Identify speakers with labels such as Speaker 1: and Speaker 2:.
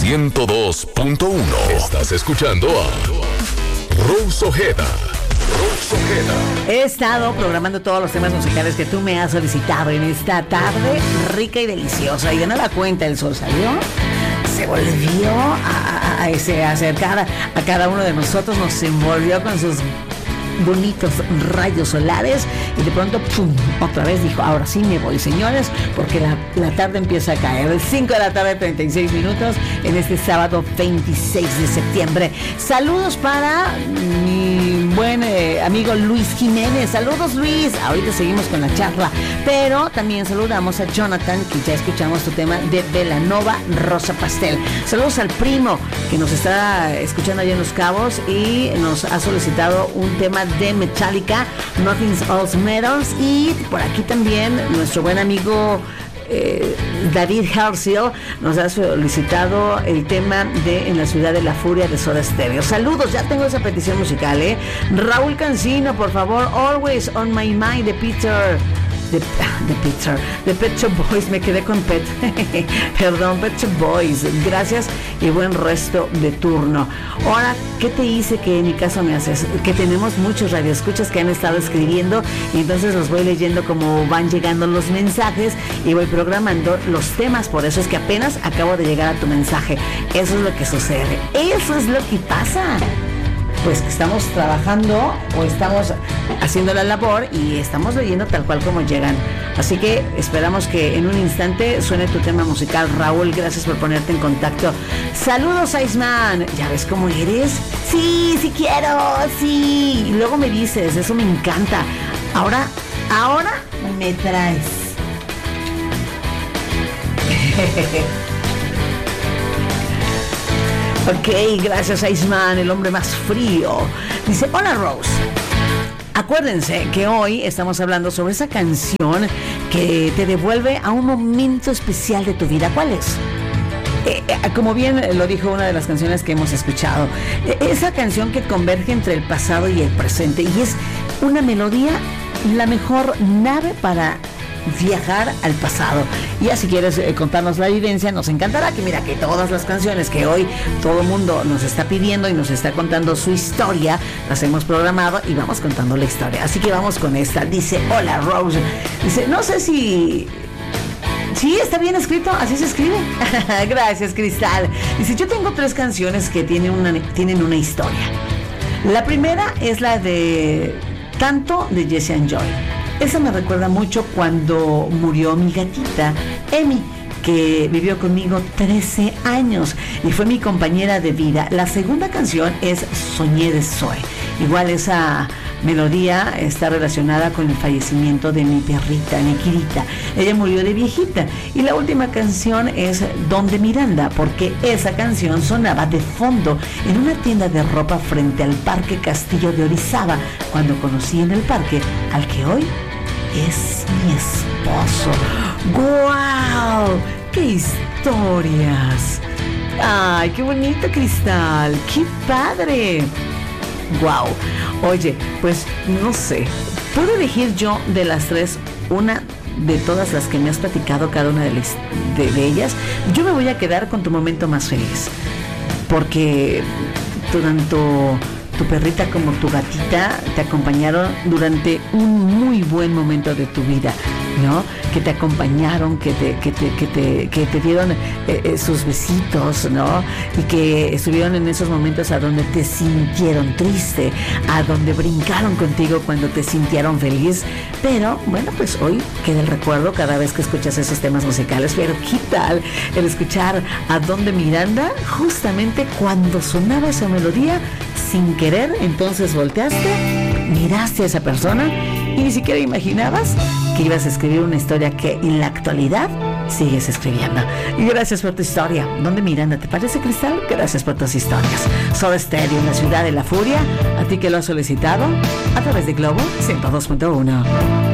Speaker 1: 102.1. Estás escuchando a Rose Ojeda.
Speaker 2: He estado programando todos los temas musicales que tú me has solicitado en esta tarde rica y deliciosa. Y de nueva cuenta el sol salió, se volvió a acercar a cada uno de nosotros, nos envolvió con sus bonitos rayos solares y de pronto ¡pum! Otra vez dijo, ahora sí me voy, señores, porque la tarde empieza a caer. 5 de la tarde, 36 minutos en este sábado 26 de septiembre. Saludos para mi buen amigo Luis Jiménez. Saludos, Luis. Ahorita seguimos con la charla, pero también saludamos a Jonathan, que ya escuchamos tu tema de Belanova Rosa Pastel. Saludos al primo que nos está escuchando allá en Los Cabos y nos ha solicitado un tema de Metallica, Nothing's Else Matters. Y por aquí también nuestro buen amigo David Herzel nos ha solicitado el tema de En la Ciudad de la Furia de Soda Stereo. Saludos, ya tengo esa petición musical, Raúl Cancino, por favor, Always on My Mind de Peter. De Pet Shop Boys, me quedé con Pet. Perdón, Pet Shop Boys. Gracias y buen resto de turno. Ahora, ¿qué te hice que en mi caso me haces? Que tenemos muchos radioescuchas que han estado escribiendo y entonces los voy leyendo como van llegando los mensajes y voy programando los temas. Por eso es que apenas acabo de llegar a tu mensaje. Eso es lo que sucede. Eso es lo que pasa. Pues que estamos trabajando o estamos haciendo la labor y estamos leyendo tal cual como llegan. Así que esperamos que en un instante suene tu tema musical, Raúl. Gracias por ponerte en contacto. Saludos, Iceman. ¿Ya ves cómo eres? Sí, sí quiero, sí. Y luego me dices, eso me encanta. Ahora me traes. Ok, gracias Iceman, el hombre más frío. Dice, hola Rose. Acuérdense que hoy estamos hablando sobre esa canción que te devuelve a un momento especial de tu vida. ¿Cuál es? Como bien lo dijo una de las canciones que hemos escuchado, esa canción que converge entre el pasado y el presente y es una melodía, la mejor nave para viajar al pasado. Y ya si quieres contarnos la evidencia, nos encantará. Que mira, que todas las canciones que hoy todo el mundo nos está pidiendo y nos está contando su historia, las hemos programado y vamos contando la historia. Así que vamos con esta. Dice, hola Rose. Dice, no sé si... Sí, está bien escrito, así se escribe. Gracias, Cristal. Dice, yo tengo 3 canciones que tienen una historia. La primera es la de Tanto de Jesse and Joy. Esa me recuerda mucho cuando murió mi gatita, Emi, que vivió conmigo 13 años y fue mi compañera de vida. La segunda canción es Soñé de Zoe. Igual esa melodía está relacionada con el fallecimiento de mi perrita, mi Kirita. Ella murió de viejita. Y la última canción es Donde Miranda, porque esa canción sonaba de fondo en una tienda de ropa frente al Parque Castillo de Orizaba, cuando conocí en el parque al que hoy es mi esposo. ¡Guau! ¡Qué historias! ¡Ay, qué bonito, Cristal! ¡Qué padre! ¡Guau! Oye, pues no sé, ¿puedo elegir yo de las 3 una de todas las que me has platicado, cada una de ellas? Yo me voy a quedar con tu momento más feliz, porque tanto tu perrita como tu gatita te acompañaron durante un muy buen momento de tu vida, ¿no? Que te acompañaron, que te dieron sus besitos, ¿no? Y que estuvieron en esos momentos a donde te sintieron triste, a donde brincaron contigo cuando te sintieron feliz. Pero bueno, pues hoy queda el recuerdo cada vez que escuchas esos temas musicales. Pero ¿qué tal el escuchar a Donde Miranda justamente cuando sonaba esa melodía? Sin querer, entonces volteaste, miraste a esa persona y ni siquiera imaginabas que ibas a escribir una historia que en la actualidad sigues escribiendo. Y gracias por tu historia. ¿Dónde Miranda? ¿Te parece, Cristal? Gracias por tus historias. Soda Stereo, en la Ciudad de la Furia, a ti que lo has solicitado a través de Globo 102.1.